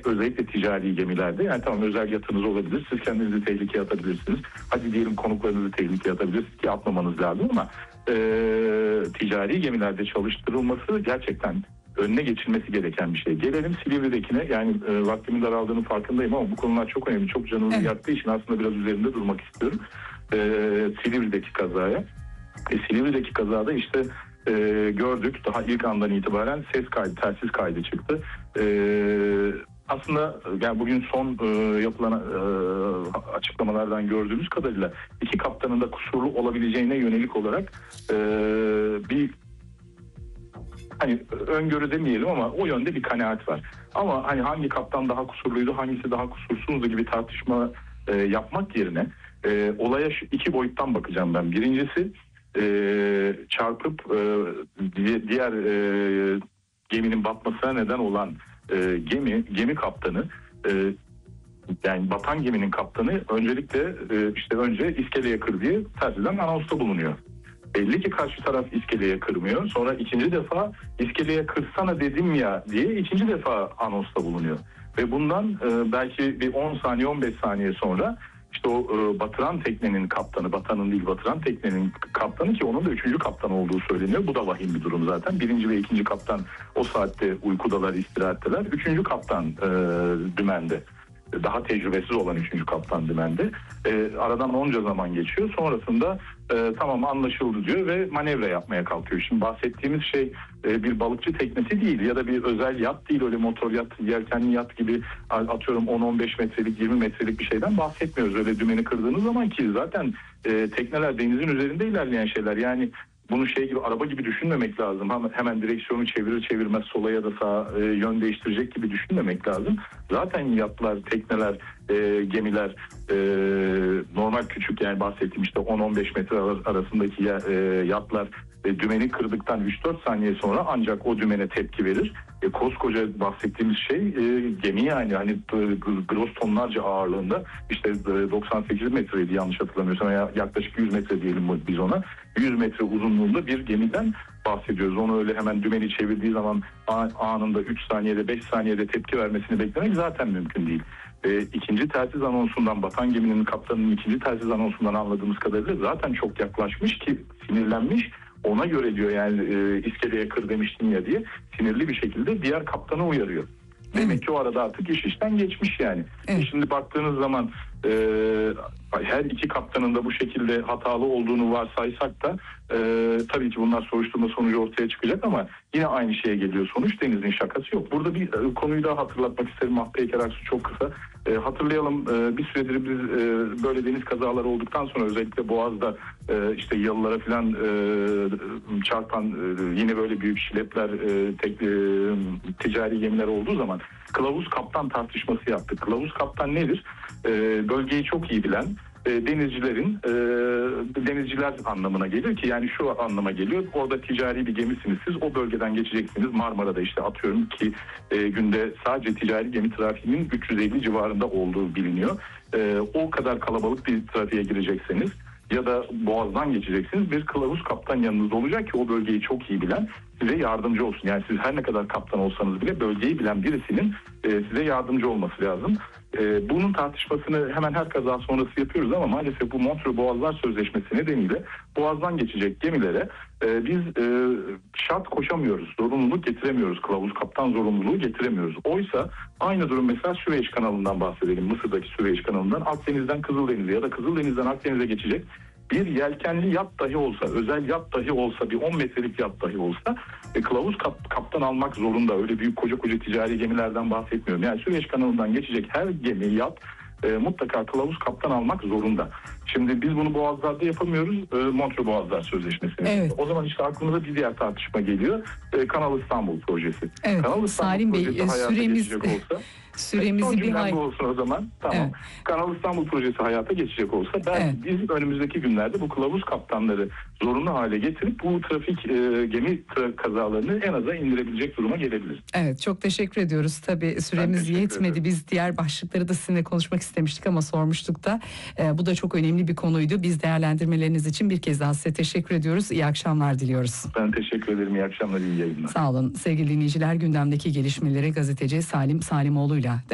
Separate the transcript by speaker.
Speaker 1: özellikle ticari gemilerde, yani tamam özel yatınız olabilir, siz kendinizi tehlikeye atabilirsiniz. Hadi diyelim konuklarınızı tehlikeye atabilirsiniz ki atmamanız lazım ama ticari gemilerde çalıştırılması gerçekten önüne geçilmesi gereken bir şey. Gelelim Silivri'dekine, yani vaktimin daraldığının farkındayım ama bu konular çok önemli, çok canımı yaktığı için aslında biraz üzerinde durmak istiyorum. Silivri'deki kazaya. Silivri'deki kazada işte gördük, daha ilk andan itibaren ses kaydı, telsiz kaydı çıktı. Aslında yani bugün son yapılan açıklamalardan gördüğümüz kadarıyla iki kaptanın da kusurlu olabileceğine yönelik olarak bir, hani öngörü demeyelim ama o yönde bir kanaat var. Ama hani hangi kaptan daha kusurluydu, hangisi daha kusursuzdu gibi tartışma yapmak yerine olaya şu iki boyuttan bakacağım ben. Birincisi çarpıp diğer geminin batmasına neden olan gemi kaptanı, yani batan geminin kaptanı öncelikle işte önce iskeleye kır diye telsizden anonsta bulunuyor. Belli ki karşı taraf iskeleye kırmıyor. Sonra ikinci defa iskeleye kırsana dedim ya diye ikinci defa anonsta bulunuyor. Ve bundan belki bir 10 saniye 15 saniye sonra işte o batıran teknenin kaptanı, batanın değil batıran teknenin kaptanı, ki onun da üçüncü kaptan olduğu söyleniyor. Bu da vahim bir durum zaten. Birinci ve ikinci kaptan o saatte uykudalar, istirahatteler. Üçüncü kaptan dümende. Daha tecrübesiz olan üçüncü kaptan dümende. Aradan onca zaman geçiyor. Sonrasında tamam anlaşıldı diyor ve manevra yapmaya kalkıyor. Şimdi bahsettiğimiz şey bir balıkçı teknesi değil ya da bir özel yat değil, öyle motor yat, yelkenli yat gibi atıyorum 10-15 metrelik 20 metrelik bir şeyden bahsetmiyoruz. Öyle dümeni kırdığınız zaman, ki zaten tekneler denizin üzerinde ilerleyen şeyler, yani bunu şey gibi, araba gibi düşünmemek lazım. Hemen direksiyonu çevirir çevirmez sola ya da sağa yön değiştirecek gibi düşünmemek lazım. Zaten yatlar, tekneler, gemiler normal küçük, yani bahsettiğim işte 10-15 metre arasındaki yatlar dümeni kırdıktan 3-4 saniye sonra ancak o dümene tepki verir. Koskoca bahsettiğimiz şey gemi, yani hani gross tonlarca ağırlığında, işte 98 metreydi yanlış hatırlamıyorsam, yaklaşık 100 metre diyelim biz ona, 100 metre uzunluğunda bir gemiden bahsediyoruz. Onu öyle hemen dümeni çevirdiği zaman anında 3 saniyede 5 saniyede tepki vermesini beklemek zaten mümkün değil. İkinci telsiz anonsundan, batan geminin kaptanının ikinci telsiz anonsundan anladığımız kadarıyla zaten çok yaklaşmış ki sinirlenmiş. Ona göre diyor, yani iskeleye kır demiştin ya diye sinirli bir şekilde diğer kaptanı uyarıyor. Demek ki o arada artık iş işten geçmiş yani. Şimdi baktığınız zaman her iki kaptanın da bu şekilde hatalı olduğunu varsaysak da tabii ki bunlar soruşturma sonucu ortaya çıkacak ama yine aynı şeye geliyor sonuç. Denizin şakası yok. Burada bir konuyu daha hatırlatmak isterim. Mahpeyker Aksu, çok kısa. Hatırlayalım, bir süredir biz böyle deniz kazaları olduktan sonra özellikle Boğaz'da işte yalılara falan çarpan yine böyle büyük şilepler, ticari gemiler olduğu zaman kılavuz kaptan tartışması yaptık. Kılavuz kaptan nedir? Bölgeyi çok iyi bilen denizciler anlamına gelir ki, yani şu anlama geliyor: orada ticari bir gemisiniz siz, o bölgeden geçeceksiniz. Marmara'da işte atıyorum ki günde sadece ticari gemi trafiğinin 350 civarında olduğu biliniyor. O kadar kalabalık bir trafiğe girecekseniz ya da Boğaz'dan geçeceksiniz, bir kılavuz kaptan yanınızda olacak ki o bölgeyi çok iyi bilen size yardımcı olsun. Yani siz her ne kadar kaptan olsanız bile bölgeyi bilen birisinin size yardımcı olması lazım. Bunun tartışmasını hemen her kaza sonrası yapıyoruz ama maalesef bu Montreux Boğazlar Sözleşmesi nedeniyle Boğaz'dan geçecek gemilere biz şart koşamıyoruz, zorunluluk getiremiyoruz, kılavuz kaptan zorunluluğu getiremiyoruz. Oysa aynı durum mesela Süveyş kanalından bahsedelim, Mısır'daki Süveyş kanalından Akdeniz'den Kızıldeniz'e ya da Kızıldeniz'den Akdeniz'e geçecek bir yelkenli yat dahi olsa, özel yat dahi olsa, bir 10 metrelik yat dahi olsa kılavuz kaptan almak zorunda. Öyle büyük koca ticari gemilerden bahsetmiyorum. Yani Süveyş kanalından geçecek her gemi, yat mutlaka kılavuz kaptan almak zorunda. Şimdi biz bunu Boğazlar'da yapamıyoruz. Montreux Boğazlar Sözleşmesi'ne.
Speaker 2: Evet.
Speaker 1: O zaman işte aklımıza bir diğer tartışma geliyor. Kanal İstanbul projesi.
Speaker 2: Evet.
Speaker 1: Kanal İstanbul
Speaker 2: Salim Bey, süremizi bir hayli
Speaker 1: olsun o zaman. Tamam.
Speaker 2: Evet.
Speaker 1: Kanal İstanbul projesi hayata geçecek olsa belki biz önümüzdeki günlerde bu kılavuz kaptanları zorunlu hale getirip bu trafik gemi kazalarını en aza indirebilecek duruma gelebiliriz.
Speaker 2: Evet, çok teşekkür ediyoruz. Tabii süremiz yetmedi. Biz diğer başlıkları da sizinle konuşmak istemiştik ama sormuştuk da. Bu da çok önemli bir konuydu. Biz değerlendirmeleriniz için bir kez daha size teşekkür ediyoruz. İyi akşamlar diliyoruz.
Speaker 1: Ben teşekkür ederim. İyi akşamlar, iyi yayınlar.
Speaker 2: Sağ olun. Sevgili dinleyiciler, gündemdeki gelişmeleri gazeteci Salim Salimoğlu'yla